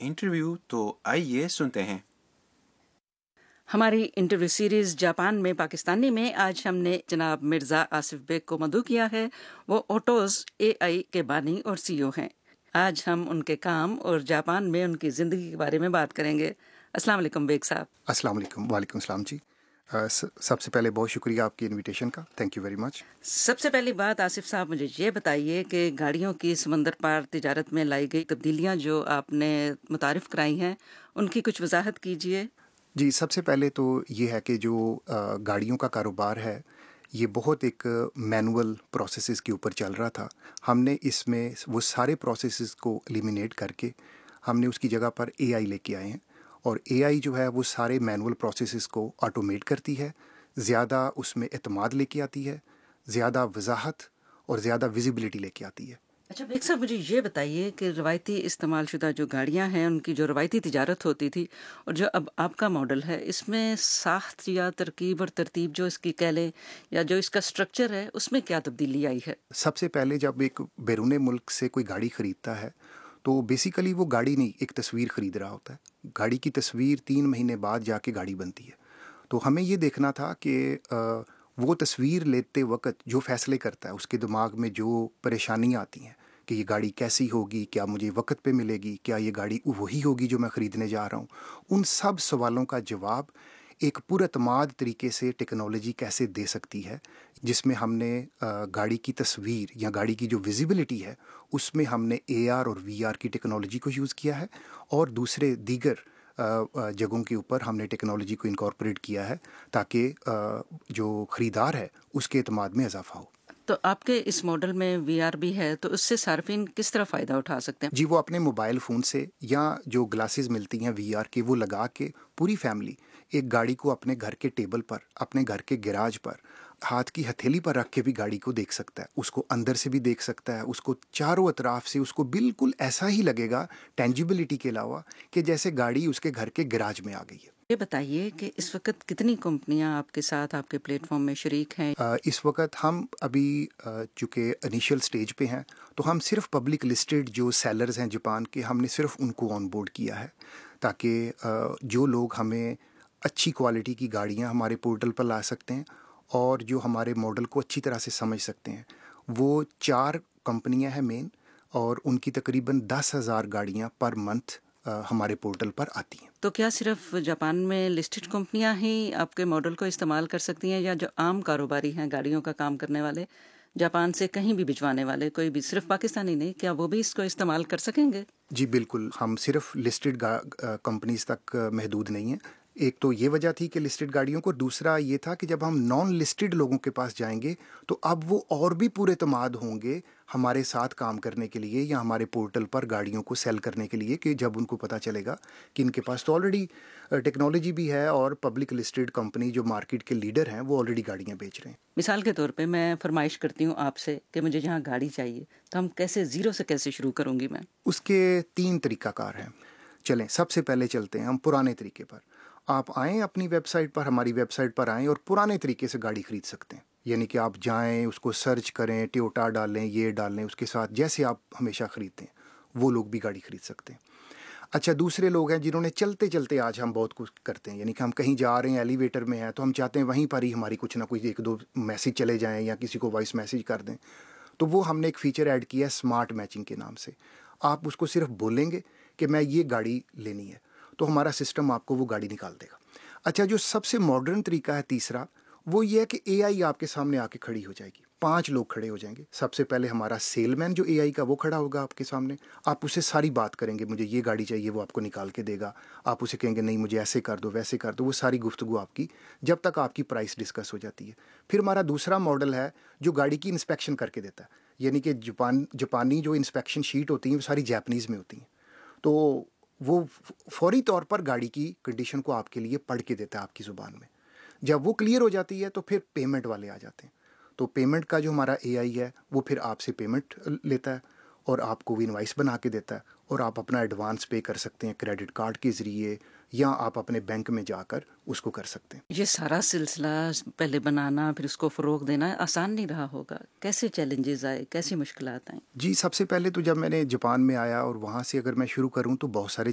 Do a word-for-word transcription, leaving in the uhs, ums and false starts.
Interview, तो आइए सुनते हैं। हमारी इंटरव्यू सीरीज जापान में पाकिस्तानी में आज हमने जनाब मिर्ज़ा आसिफ बेग को मदऊ किया है। वो ओटोज़ एआई के बानी और सीईओ हैं। आज हम उनके काम और जापान में उनकी ज़िंदगी के बारे में बात करेंगे। अस्सलाम वालेकुम बेग साहब। अस्सलाम वालेकुम। वालेकुम सलाम जी। अ, स- सबसे पहले बहुत शुक्रिया आपकी इनविटेशन का, थैंक यू वेरी मच। सबसे पहली बात आसिफ साहब, मुझे ये बताइए कि गाड़ियों की समंदर पार तिजारत में लाई गई तब्दीलियां जो आपने मुतारिफ कराई हैं, उनकी कुछ वजाहत कीजिए। जी, सबसे पहले तो ये है कि जो अ, गाड़ियों का कारोबार है, ये बहुत एक मैनुअल प्रोसेसेस के ऊपर चल रहा था। हमने इसमें वो सारे प्रोसेसेस को एलिमिनेट करके हमने उसकी जगह पर एआई लेके आए हैं। और एआई जो है वो सारे मैनुअल प्रोसेसेस को ऑटोमेट करती है, ज़्यादा उसमें एतमाद लेके आती है, ज़्यादा वजाहत और ज़्यादा विजिबिलिटी लेके आती है। अच्छा बेग साहब, मुझे ये बताइए कि रवायती इस्तेमाल शुदा जो गाड़ियां हैं, उनकी जो रवायती तिजारत होती थी और जो अब आपका मॉडल है, इसमें साख्त या तरकीब और तरतीब जो इसकी कह लें या जो इसका स्ट्रक्चर है, उसमें क्या तब्दीली आई है? सबसे पहले जब एक बैरून मुल्क से कोई गाड़ी ख़रीदता है तो बेसिकली वो गाड़ी नहीं, एक तस्वीर ख़रीद रहा होता है। गाड़ी की तस्वीर तीन महीने बाद जाके गाड़ी बनती है। तो हमें ये देखना था कि अ, वो तस्वीर लेते वक्त जो फ़ैसले करता है, उसके दिमाग में जो परेशानियाँ आती हैं कि ये गाड़ी कैसी होगी, क्या मुझे वक्त पे मिलेगी, क्या ये गाड़ी वही होगी जो मैं ख़रीदने जा रहा हूँ, उन सब सवालों का जवाब एक पुरअतमाद तरीके से टेक्नोलॉजी कैसे दे सकती है, जिसमें हमने अ, गाड़ी की तस्वीर या गाड़ी की जो विजिबिलिटी है उसमें हमने ए आर और वी आर की टेक्नोलॉजी को यूज़ किया है। और दूसरे दीगर अ, अ, जगहों के ऊपर हमने टेक्नोलॉजी को इनकॉर्पोरेट किया है ताकि अ, जो ख़रीदार है उसके एतमाद में इजाफा हो। तो आपके इस मॉडल में वीआर भी है, तो उससे सार्फिन किस तरह फ़ायदा उठा सकते हैं? जी, वो अपने मोबाइल फ़ोन से या जो ग्लासेस मिलती हैं वी आर के, वो लगा के पूरी फैमिली एक गाड़ी को अपने घर के टेबल पर, अपने घर के गैराज पर, हाथ की हथेली पर रख के भी गाड़ी को देख सकता है। उसको अंदर से भी देख सकता है, उसको चारों अतराफ से उसको बिल्कुल ऐसा ही लगेगा, टेंजिबिलिटी के अलावा, कि जैसे गाड़ी उसके घर के गैराज में आ गई है। ये बताइए कि इस वक्त कितनी कंपनियां आपके साथ आपके प्लेटफॉर्म में शरीक हैं? अ, इस वक्त हम अभी अ, चूँकि इनिशियल स्टेज पे हैं, तो हम सिर्फ पब्लिक लिस्टेड जो सेलर्स हैं जापान के, हमने सिर्फ उनको ऑन बोर्ड किया है ताकि अ, जो लोग हमें अच्छी क्वालिटी की गाड़ियाँ हमारे पोर्टल पर ला सकते हैं और जो हमारे मॉडल को अच्छी तरह से समझ सकते हैं। वो चार कंपनियाँ हैं मेन, और उनकी तकरीबन दस हज़ार गाड़ियाँ पर मंथ हमारे पोर्टल पर आती हैं। तो क्या सिर्फ जापान में लिस्टेड कंपनियां ही आपके मॉडल को इस्तेमाल कर सकती हैं, या जो आम कारोबारी हैं गाड़ियों का काम करने वाले, जापान से कहीं भी भिजवाने वाले, कोई भी, सिर्फ पाकिस्तानी नहीं, क्या वो भी इसको इस्तेमाल कर सकेंगे? जी बिल्कुल, हम सिर्फ लिस्टेड कंपनीज तक अ, महदूद नहीं हैं। एक तो ये वजह थी कि लिस्टेड गाड़ियों को, दूसरा ये था कि जब हम नॉन लिस्टेड लोगों के पास जाएंगे तो अब वो और भी पूरे एतमाद होंगे हमारे साथ काम करने के लिए या हमारे पोर्टल पर गाड़ियों को सेल करने के लिए, कि जब उनको पता चलेगा कि इनके पास तो ऑलरेडी टेक्नोलॉजी भी है और पब्लिक लिस्टेड कंपनी जो मार्केट के लीडर हैं वो ऑलरेडी गाड़ियाँ बेच रहे हैं। मिसाल के तौर पे मैं फरमाइश करती हूँ आपसे कि मुझे यहाँ गाड़ी चाहिए, तो हम कैसे, ज़ीरो से कैसे शुरू करूँगी मैं? उसके तीन तरीकाकार हैं। चलें, सबसे पहले चलते हैं हम पुराने तरीके पर। आप आएँ अपनी वेबसाइट पर, हमारी वेबसाइट पर आएँ और पुराने तरीके से गाड़ी ख़रीद सकते हैं। यानी कि आप जाएँ, उसको सर्च करें, टोयोटा डालें, ये डालें, उसके साथ जैसे आप हमेशा ख़रीदते हैं वो लोग भी गाड़ी ख़रीद सकते हैं। अच्छा, दूसरे लोग हैं जिन्होंने चलते चलते, आज हम बहुत कुछ करते हैं, यानी कि हम कहीं जा रहे हैं, एलिवेटर में हैं, तो हम चाहते हैं वहीं पर ही हमारी कुछ ना कुछ एक दो मैसेज चले जाएँ या किसी को वॉइस मैसेज कर दें। तो वो हमने एक फ़ीचर ऐड किया है स्मार्ट मैचिंग के नाम से। आप उसको सिर्फ बोलेंगे कि मैं ये गाड़ी लेनी है, तो हमारा सिस्टम आपको वो गाड़ी निकाल देगा। अच्छा, जो सबसे मॉडर्न तरीका है तीसरा, वो ये है कि एआई आपके सामने आके खड़ी हो जाएगी। पांच लोग खड़े हो जाएंगे। सबसे पहले हमारा सेलमैन जो एआई का, वो खड़ा होगा आपके सामने। आप उससे सारी बात करेंगे, मुझे ये गाड़ी चाहिए, वो आपको निकाल के देगा। आप उसे कहेंगे नहीं मुझे ऐसे कर दो, वैसे कर दो, वो सारी गुफ्तगू आपकी, जब तक आपकी प्राइस डिस्कस हो जाती है। फिर हमारा दूसरा मॉडल है जो गाड़ी की इंस्पेक्शन करके देता है। यानी कि जापान जापानी जो इंस्पेक्शन शीट होती हैं वो सारी जापानीज़ में होती हैं, तो वो फौरी तौर पर गाड़ी की कंडीशन को आपके लिए पढ़ के देता है आपकी ज़ुबान में। जब वो क्लियर हो जाती है तो फिर पेमेंट वाले आ जाते हैं। तो पेमेंट का जो हमारा एआई है वो फिर आपसे पेमेंट लेता है और आपको इनवाइस बना के देता है, और आप अपना एडवांस पे कर सकते हैं क्रेडिट कार्ड के ज़रिए, या आप अपने बैंक में जाकर उसको कर सकते हैं। ये सारा सिलसिला पहले बनाना फिर उसको फ़रोग देना आसान नहीं रहा होगा, कैसे चैलेंजेस आए, कैसी मुश्किलात आई? जी, सबसे पहले तो जब मैंने जापान में आया और वहाँ से अगर मैं शुरू करूँ तो बहुत सारे